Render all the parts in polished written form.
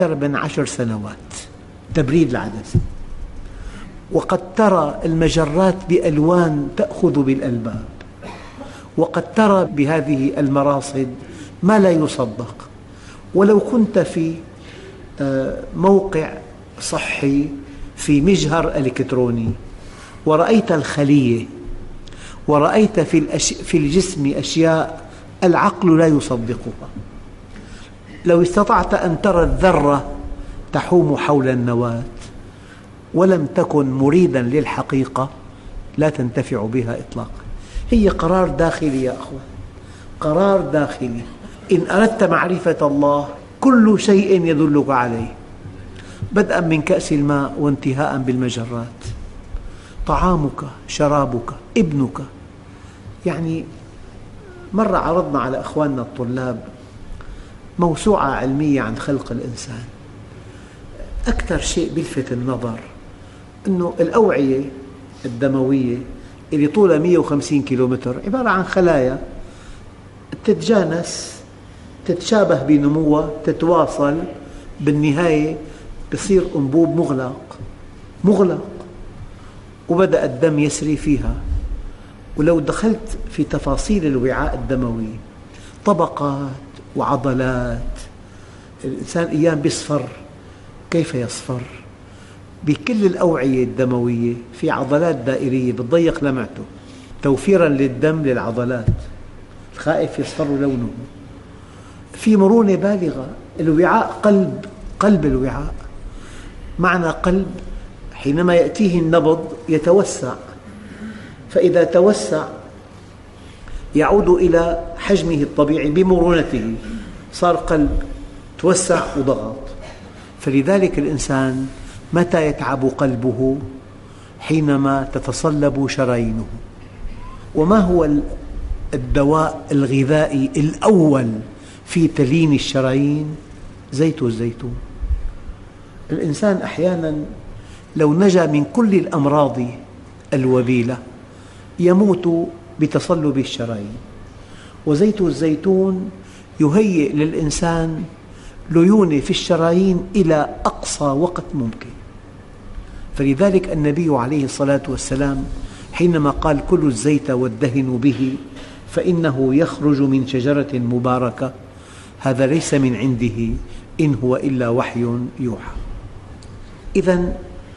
أكثر من 10 سنوات تبريد العدسة، وقد ترى المجرات بألوان تأخذ بالألباب، وقد ترى بهذه المراصد ما لا يصدق. ولو كنت في موقع صحي في مجهر إلكتروني ورأيت الخلية ورأيت في الجسم أشياء العقل لا يصدقها، لو استطعت أن ترى الذرة تحوم حول النواة ولم تكن مريدا للحقيقة لا تنتفع بها إطلاقا. هي قرار داخلي يا أخوان، قرار داخلي. إن أردت معرفة الله كل شيء يدلك عليه، بدءا من كأس الماء وانتهاء بالمجرات، طعامك، شرابك، ابنك. يعني مرة عرضنا على أخواننا الطلاب موسوعة علمية عن خلق الإنسان. أكثر شيء يلفت النظر أنه الأوعية الدموية اللي طولها 150 كيلومتر عبارة عن خلايا تتجانس، تتشابه بنموها، تتواصل، بالنهاية يصير أنبوب مغلق وبدأ الدم يسري فيها. ولو دخلت في تفاصيل الوعاء الدموي، طبقات وعضلات، الإنسان أيام يصفر. كيف يصفر؟ بكل الأوعية الدموية في عضلات دائرية بتضيق لمعته توفيرا للدم للعضلات، الخائف يصفر لونه. في مرونة بالغة. الوعاء قلب الوعاء، معنى قلب حينما يأتيه النبض يتوسع، فإذا توسع يعود إلى حجمه الطبيعي بمرونته، صار قلب توسع وضغط. فلذلك الإنسان متى يتعب قلبه؟ حينما تتصلب شرايينه. وما هو الدواء الغذائي الأول في تليين الشرايين؟ زيت الزيتون. الإنسان أحيانا لو نجا من كل الأمراض الوبيلة يموت بتصلب الشرايين، وزيت الزيتون يهيئ للإنسان ليونة في الشرايين إلى أقصى وقت ممكن. فلذلك النبي عليه الصلاة والسلام حينما قال كلوا الزيت وادهنوا به فإنه يخرج من شجرة مباركة، هذا ليس من عنده، إن هو إلا وحي يوحى. إذن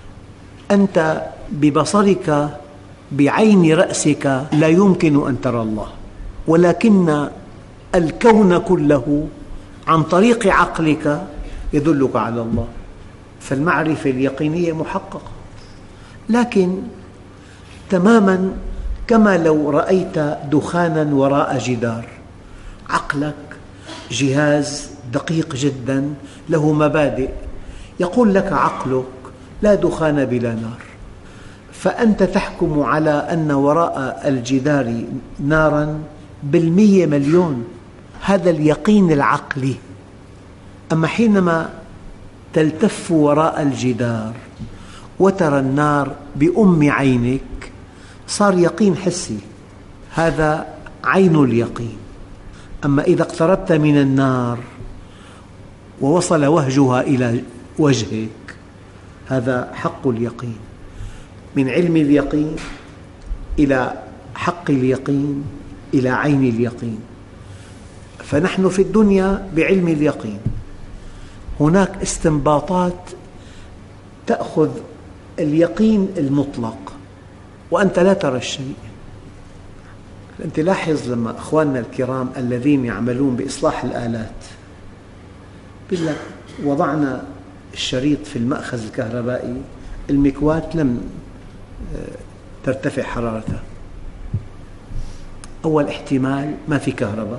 أنت ببصرك بعين رأسك لا يمكن أن ترى الله، ولكن الكون كله عن طريق عقلك يدلك على الله. فالمعرفة اليقينية محققة، لكن تماما كما لو رأيت دخانا وراء جدار. عقلك جهاز دقيق جدا له مبادئ، يقول لك عقلك لا دخان بلا نار، فأنت تحكم على أن وراء الجدار نارا بالمية مليون. هذا اليقين العقلي. أما حينما تلتف وراء الجدار وترى النار بأم عينك صار يقين حسي، هذا عين اليقين. أما إذا اقتربت من النار ووصل وهجها إلى وجهك هذا حق اليقين. من علم اليقين إلى حق اليقين إلى عين اليقين. فنحن في الدنيا بعلم اليقين، هناك استنباطات تأخذ اليقين المطلق وأنت لا ترى الشيء. أنت لاحظ لما أخواننا الكرام الذين يعملون بإصلاح الآلات يقول لك وضعنا الشريط في المأخذ الكهربائي، المكواة لم ترتفع حرارتها. أول احتمال ما في كهرباء،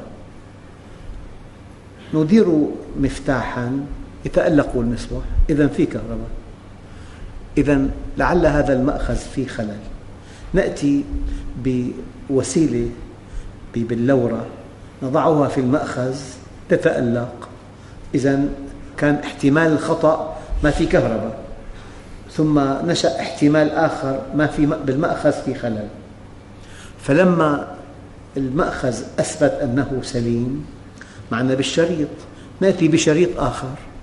ندير مفتاحا يتألق المصباح، إذن في كهرباء، إذن لعل هذا المأخذ فيه خلل. نأتي بوسيلة باللورة نضعها في المأخذ تتألق، إذن كان احتمال الخطأ ما في كهرباء، ثم نشأ احتمال آخر ما في بالمأخذ في خلل. فلما المأخذ أثبت أنه سليم معنا بالشريط، نأتي بشريط آخر